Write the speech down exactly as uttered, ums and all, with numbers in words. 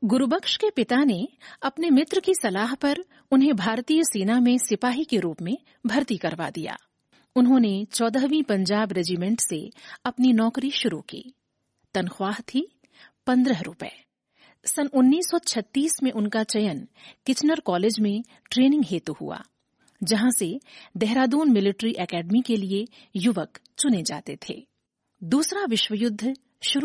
गुरुबख्श के पिता ने अपने मित्र की सलाह पर उन्हें भारतीय सेना में सिपाही के रूप में भर्ती करवा दिया। उन्होंने चौदहवीं पंजाब रेजिमेंट से अपनी नौकरी शुरू की। तनख्वाह थी पंद्रह रुपए। सन उन्नीस सौ छत्तीस में उनका चयन किचनर कॉलेज में ट्रेनिंग हेतु हुआ, जहां से देहरादून मिलिट्री एकेडमी के लिए युवक चुने जाते थे। दूसरा विश्व युद्ध